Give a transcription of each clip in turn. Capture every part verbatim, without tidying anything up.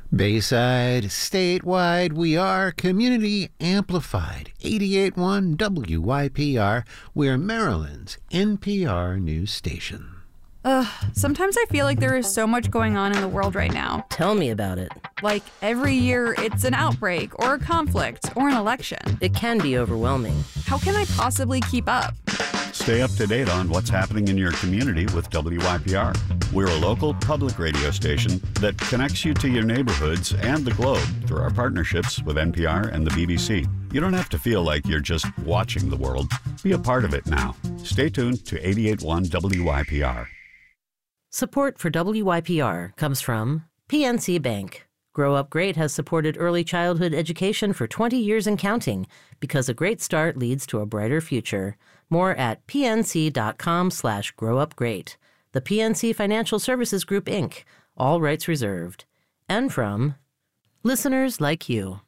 Bayside, statewide, we are community amplified. eighty-eight point one W Y P R, we're Maryland's N P R news station. Ugh, sometimes I feel like there is so much going on in the world right now. Tell me about it. Like every year it's an outbreak or a conflict or an election. It can be overwhelming. How can I possibly keep up? Stay up to date on what's happening in your community with W Y P R. We're a local public radio station that connects you to your neighborhoods and the globe through our partnerships with N P R and the B B C. You don't have to feel like you're just watching the world. Be a part of it now. Stay tuned to eighty-eight point one W Y P R. Support for W Y P R comes from P N C Bank. Grow Up Great has supported early childhood education for twenty years and counting, because a great start leads to a brighter future. More at pnc.com slash growupgreat. The P N C Financial Services Group, Incorporated. All rights reserved. And from listeners like you.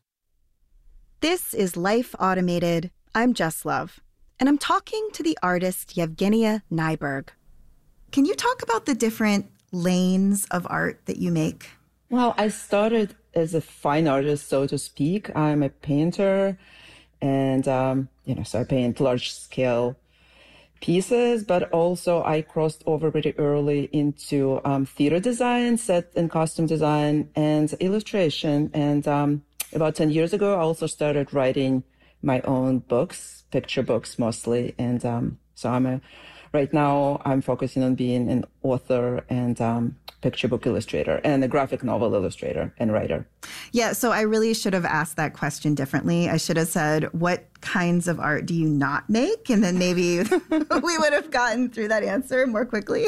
This is Life Automated. I'm Jess Love, and I'm talking to the artist Yevgenia Nyberg. Can you talk about the different lanes of art that you make? Well, I started as a fine artist, so to speak. I'm a painter, and, um, you know, so I paint large-scale pieces, but also I crossed over pretty early into um, theater design, set and costume design, and illustration. And um, about ten years ago, I also started writing my own books, picture books mostly. And um, so I'm a, right now I'm focusing on being an author and um, picture book illustrator and a graphic novel illustrator and writer. Yeah, so I really should have asked that question differently. I should have said, what kinds of art do you not make? And then maybe we would have gotten through that answer more quickly.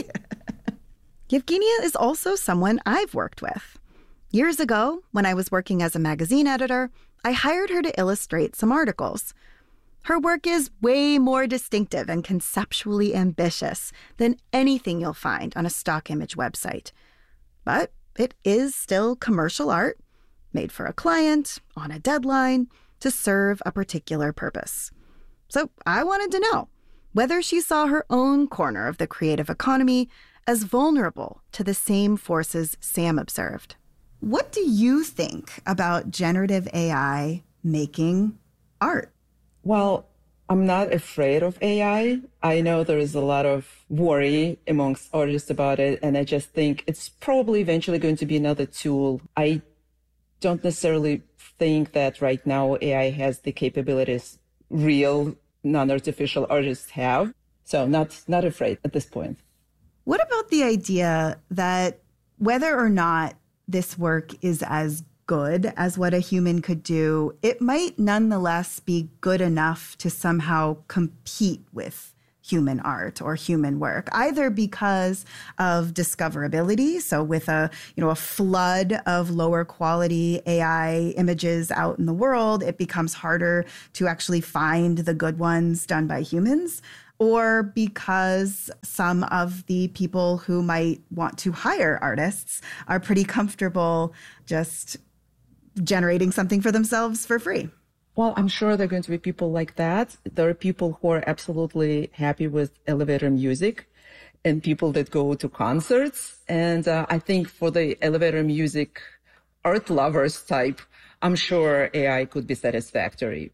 Yevgenia is also someone I've worked with. Years ago, when I was working as a magazine editor, I hired her to illustrate some articles. Her work is way more distinctive and conceptually ambitious than anything you'll find on a stock image website. But it is still commercial art, made for a client, on a deadline, to serve a particular purpose. So I wanted to know whether she saw her own corner of the creative economy as vulnerable to the same forces Sam observed. What do you think about generative A I making art? Well, I'm not afraid of A I. I know there is a lot of worry amongst artists about it, and I just think it's probably eventually going to be another tool. I don't necessarily think that right now A I has the capabilities real non-artificial artists have. So not not afraid at this point. What about the idea that whether or not this work is as good as what a human could do, it might nonetheless be good enough to somehow compete with human art or human work, either because of discoverability. So with a, you know, a flood of lower quality A I images out in the world, it becomes harder to actually find the good ones done by humans, or because some of the people who might want to hire artists are pretty comfortable just generating something for themselves for free. Well, I'm sure there are going to be people like that. There are people who are absolutely happy with elevator music and people that go to concerts. And uh, I think for the elevator music art lovers type, I'm sure A I could be satisfactory.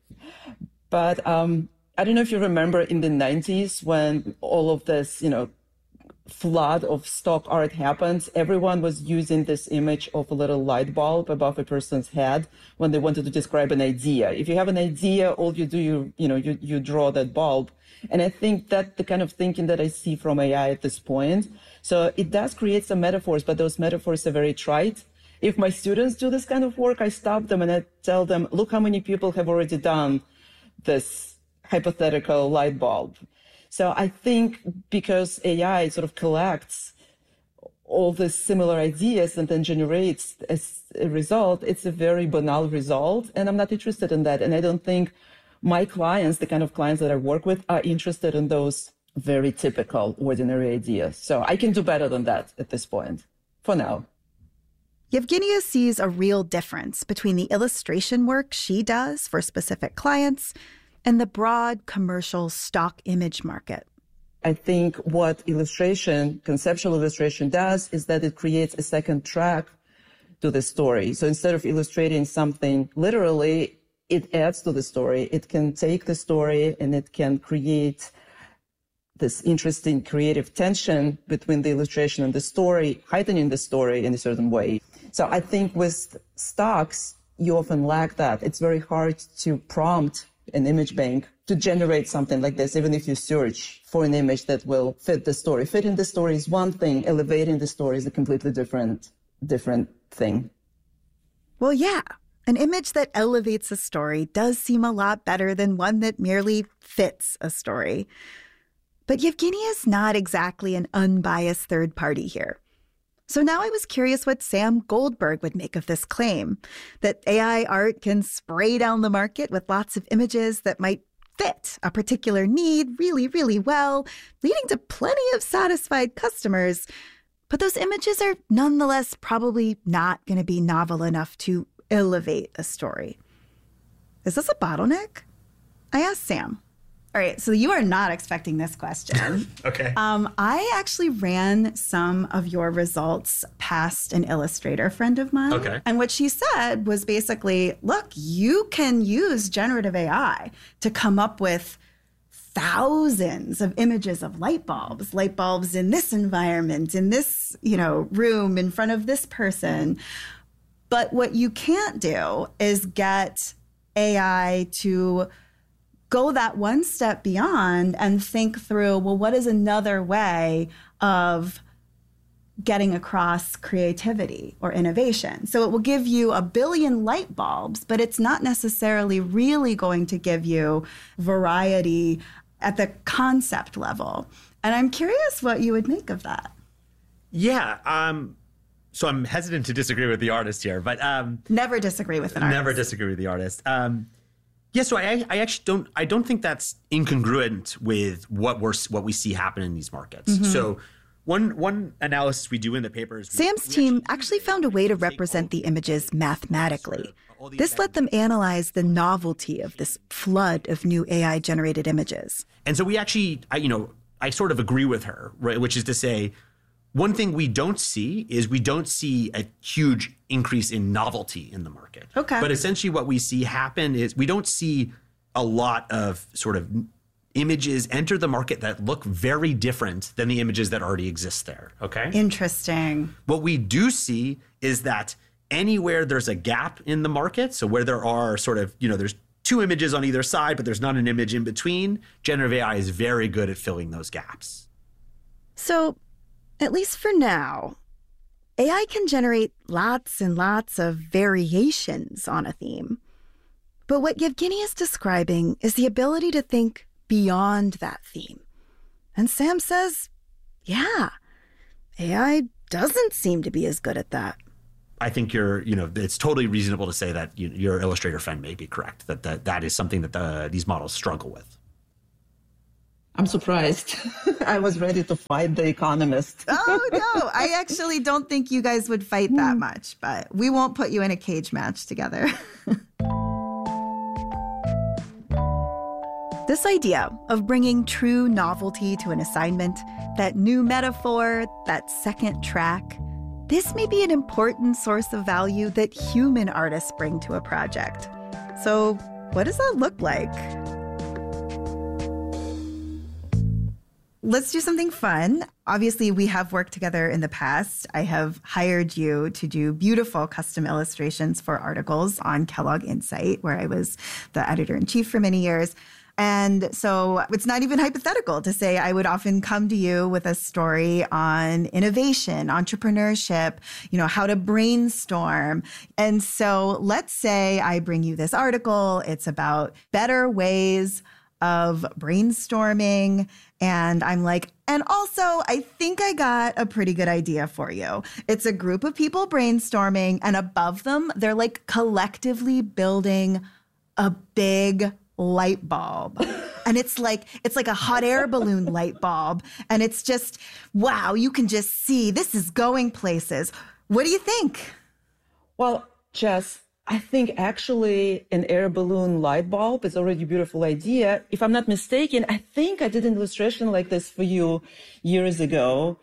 But um, I don't know if you remember in the nineties when all of this, you know, flood of stock art happened, everyone was using this image of a little light bulb above a person's head when they wanted to describe an idea. If you have an idea, all you do, you, you know, you, you draw that bulb. And I think that's the kind of thinking that I see from A I at this point. So it does create some metaphors, but those metaphors are very trite. If my students do this kind of work, I stop them and I tell them, look how many people have already done this hypothetical light bulb. So I think because A I sort of collects all these similar ideas and then generates as a result, it's a very banal result. And I'm not interested in that. And I don't think my clients, the kind of clients that I work with, are interested in those very typical, ordinary ideas. So I can do better than that at this point, for now. Yevgenia sees a real difference between the illustration work she does for specific clients and the broad commercial stock image market. I think what illustration, conceptual illustration does is that it creates a second track to the story. So instead of illustrating something literally, it adds to the story. It can take the story and it can create this interesting creative tension between the illustration and the story, heightening the story in a certain way. So I think with stocks, you often lack that. It's very hard to prompt an image bank to generate something like this, even if you search for an image that will fit the story. Fitting the story is one thing, elevating the story is a completely different, different thing. Well, yeah, an image that elevates a story does seem a lot better than one that merely fits a story. But Yevgenia is not exactly an unbiased third party here. So now I was curious what Sam Goldberg would make of this claim, that A I art can spray down the market with lots of images that might fit a particular need really, really well, leading to plenty of satisfied customers. But those images are nonetheless probably not going to be novel enough to elevate a story. Is this a bottleneck? I asked Sam. All right, so you are not expecting this question. Okay. Um, I actually ran some of your results past an illustrator friend of mine. Okay. And what she said was basically, look, you can use generative A I to come up with thousands of images of light bulbs, light bulbs in this environment, in this, you know, room, in front of this person. But what you can't do is get A I to go that one step beyond and think through, well, what is another way of getting across creativity or innovation? So it will give you a billion light bulbs, but it's not necessarily really going to give you variety at the concept level. And I'm curious what you would make of that. Yeah. Um, so I'm hesitant to disagree with the artist here, but um, never disagree with an artist. Never disagree with the artist. Um, Yeah, so I, I actually don't. I don't think that's incongruent with what we're what we see happen in these markets. Mm-hmm. So, one one analysis we do in the paper is we, Sam's we team actually, actually found a way to represent the images mathematically. This let them analyze the novelty of this flood of new A I-generated images. And so we actually, I, you know, I sort of agree with her, right? Which is to say, one thing we don't see is we don't see a huge increase in novelty in the market. Okay. But essentially what we see happen is we don't see a lot of sort of images enter the market that look very different than the images that already exist there. Okay. Interesting. What we do see is that anywhere there's a gap in the market, so where there are sort of, you know, there's two images on either side, but there's not an image in between, generative A I is very good at filling those gaps. So, at least for now, A I can generate lots and lots of variations on a theme. But what Yevgenia is describing is the ability to think beyond that theme. And Sam says, yeah, A I doesn't seem to be as good at that. I think you're, you know, it's totally reasonable to say that you, your illustrator friend may be correct, that that, that is something that the, these models struggle with. I'm surprised. I was ready to fight the economist. Oh, no, I actually don't think you guys would fight that much, but we won't put you in a cage match together. This idea of bringing true novelty to an assignment, that new metaphor, that second track, this may be an important source of value that human artists bring to a project. So what does that look like? Let's do something fun. Obviously, we have worked together in the past. I have hired you to do beautiful custom illustrations for articles on Kellogg Insight, where I was the editor-in-chief for many years. And so it's not even hypothetical to say I would often come to you with a story on innovation, entrepreneurship, you know, how to brainstorm. And so let's say I bring you this article. It's about better ways of brainstorming. And I'm like, and also, I think I got a pretty good idea for you. It's a group of people brainstorming, and above them, they're like collectively building a big light bulb. And it's like, it's like a hot air balloon light bulb. And it's just, wow, you can just see this is going places. What do you think? Well, Jess, I think actually an air balloon light bulb is already a beautiful idea. If I'm not mistaken, I think I did an illustration like this for you years ago.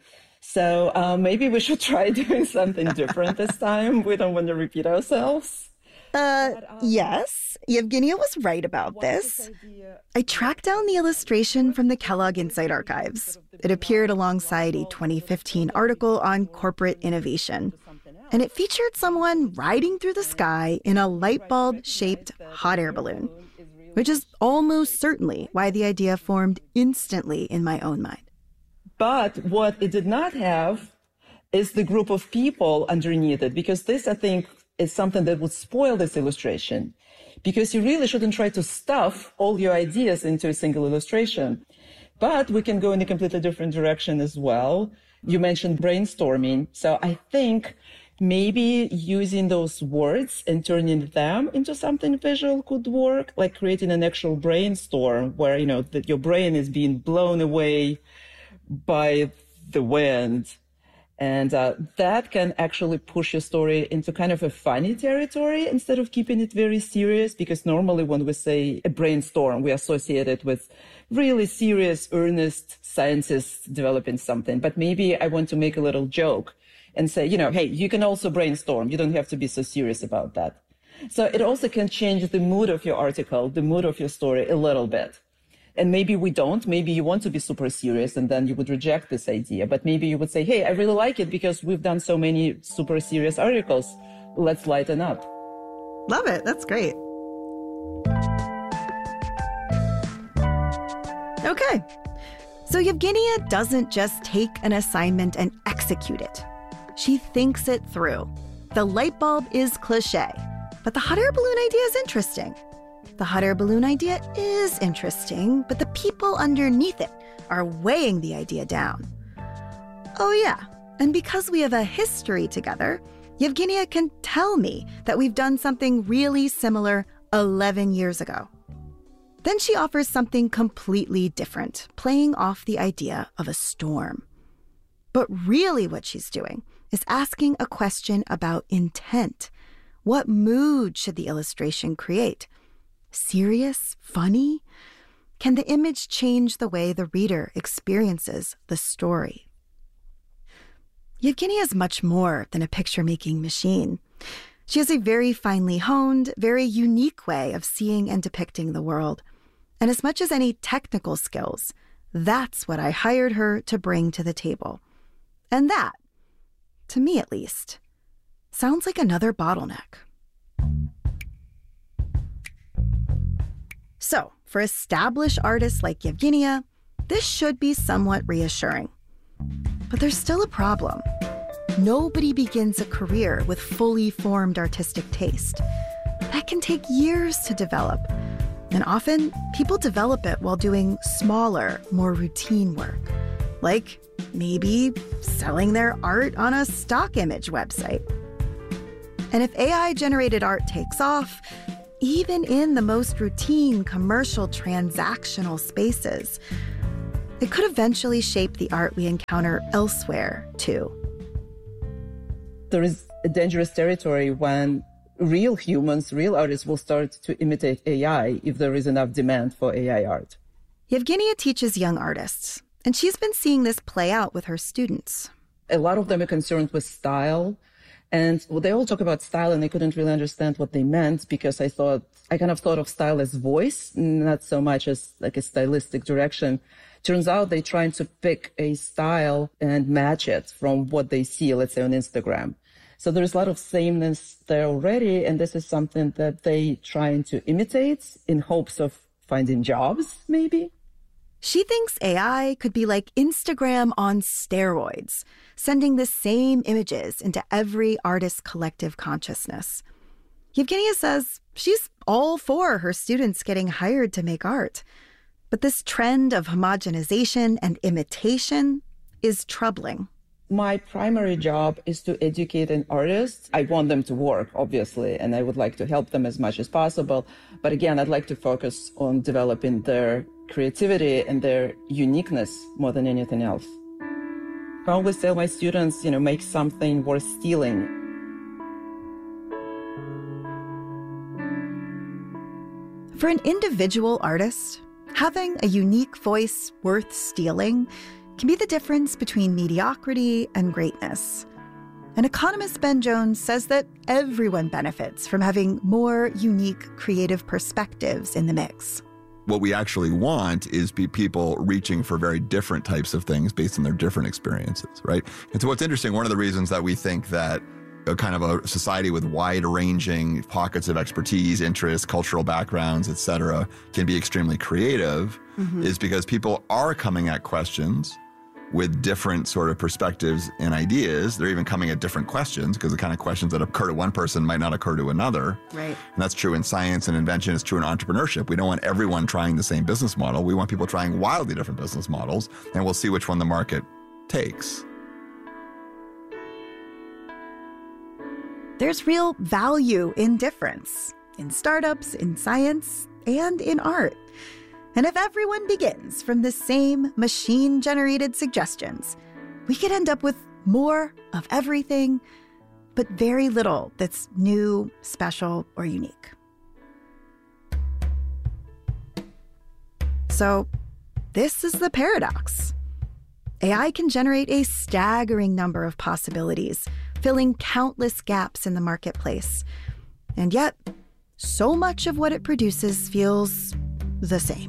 So uh, maybe we should try doing something different this time. We don't want to repeat ourselves. Uh, yes, Yevgenia was right about this. I tracked down the illustration from the Kellogg Insight Archives. It appeared alongside a twenty fifteen article on corporate innovation. And it featured someone riding through the sky in a light bulb-shaped hot air balloon, which is almost certainly why the idea formed instantly in my own mind. But what it did not have is the group of people underneath it, because this, I think, is something that would spoil this illustration, because you really shouldn't try to stuff all your ideas into a single illustration. But we can go in a completely different direction as well. You mentioned brainstorming. So I think maybe using those words and turning them into something visual could work, like creating an actual brainstorm where, you know, that your brain is being blown away by the wind. And uh, that can actually push your story into kind of a funny territory instead of keeping it very serious, because normally when we say a brainstorm, we associate it with really serious, earnest scientists developing something. But maybe I want to make a little joke and say, you know, hey, you can also brainstorm. You don't have to be so serious about that. So it also can change the mood of your article, the mood of your story a little bit. And maybe we don't. Maybe you want to be super serious and then you would reject this idea. But maybe you would say, hey, I really like it because we've done so many super serious articles. Let's lighten up. Love it. That's great. Okay. So Yevgenia doesn't just take an assignment and execute it. She thinks it through. The light bulb is cliche, but the hot air balloon idea is interesting. The hot air balloon idea is interesting, but the people underneath it are weighing the idea down. Oh yeah, and because we have a history together, Yevgenia can tell me that we've done something really similar eleven years ago. Then she offers something completely different, playing off the idea of a storm. But really what she's doing is asking a question about intent. What mood should the illustration create? Serious? Funny? Can the image change the way the reader experiences the story? Yevgenia is much more than a picture-making machine. She has a very finely honed, very unique way of seeing and depicting the world. And as much as any technical skills, that's what I hired her to bring to the table. And that, to me at least, sounds like another bottleneck. So, for established artists like Yevgenia, this should be somewhat reassuring. But there's still a problem. Nobody begins a career with fully formed artistic taste. That can take years to develop. And often, people develop it while doing smaller, more routine work. Like maybe selling their art on a stock image website. And if A I-generated art takes off, even in the most routine, commercial, transactional spaces, it could eventually shape the art we encounter elsewhere, too. There is a dangerous territory when real humans, real artists will start to imitate A I if there is enough demand for A I art. Yevgenia teaches young artists, and she's been seeing this play out with her students. A lot of them are concerned with style. And well, they all talk about style, and I couldn't really understand what they meant, because I thought, I kind of thought of style as voice, not so much as like a stylistic direction. Turns out they're trying to pick a style and match it from what they see, let's say on Instagram. So there's a lot of sameness there already, and this is something that they trying to imitate in hopes of finding jobs, maybe. She thinks A I could be like Instagram on steroids, sending the same images into every artist's collective consciousness. Yevgenia says she's all for her students getting hired to make art. But this trend of homogenization and imitation is troubling. My primary job is to educate an artist. I want them to work, obviously, and I would like to help them as much as possible. But again, I'd like to focus on developing their creativity and their uniqueness more than anything else. I always tell my students, you know, make something worth stealing. For an individual artist, having a unique voice worth stealing can be the difference between mediocrity and greatness. And economist Ben Jones says that everyone benefits from having more unique creative perspectives in the mix. What we actually want is be people reaching for very different types of things based on their different experiences, right? And so what's interesting, one of the reasons that we think that a kind of a society with wide-ranging pockets of expertise, interests, cultural backgrounds, et cetera, can be extremely creative mm-hmm. is because people are coming at questions with different sort of perspectives and ideas. They're even coming at different questions because the kind of questions that occur to one person might not occur to another. Right. And that's true in science and invention. It's true in entrepreneurship. We don't want everyone trying the same business model. We want people trying wildly different business models, and we'll see which one the market takes. There's real value in difference, in startups, in science, and in art. And if everyone begins from the same machine-generated suggestions, we could end up with more of everything, but very little that's new, special, or unique. So this is the paradox. A I can generate a staggering number of possibilities, filling countless gaps in the marketplace. And yet, so much of what it produces feels the same.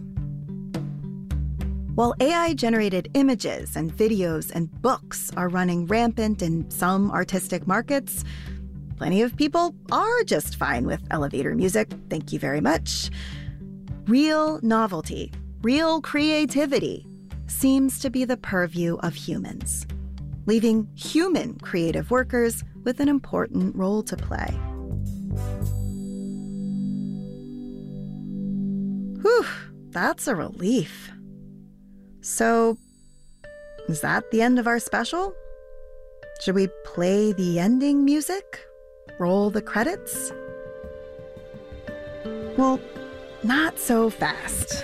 While A I-generated images and videos and books are running rampant in some artistic markets, plenty of people are just fine with elevator music, thank you very much. Real novelty, real creativity seems to be the purview of humans, leaving human creative workers with an important role to play. Whew, that's a relief. So, is that the end of our special? Should we play the ending music? Roll the credits? Well, not so fast.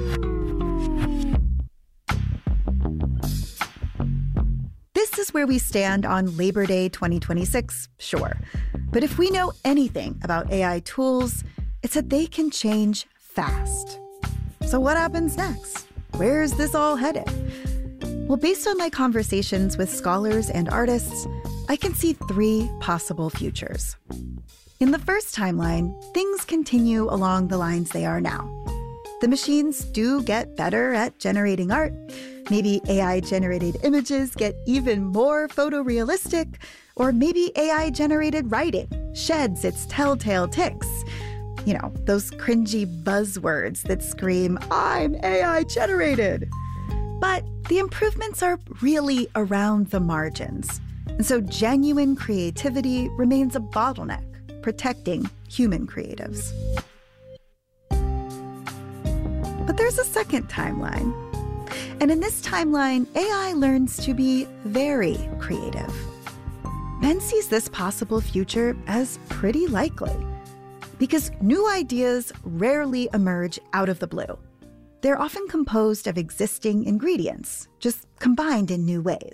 This is where we stand on Labor Day twenty twenty-six, sure. But if we know anything about A I tools, it's that they can change fast. So what happens next? Where's this all headed? Well, based on my conversations with scholars and artists, I can see three possible futures. In the first timeline, things continue along the lines they are now. The machines do get better at generating art. Maybe A I-generated images get even more photorealistic, or maybe A I-generated writing sheds its telltale ticks. You know, those cringy buzzwords that scream, I'm A I-generated. But the improvements are really around the margins. And so genuine creativity remains a bottleneck, protecting human creatives. But there's a second timeline. And in this timeline, A I learns to be very creative. Ben sees this possible future as pretty likely, because new ideas rarely emerge out of the blue. They're often composed of existing ingredients, just combined in new ways.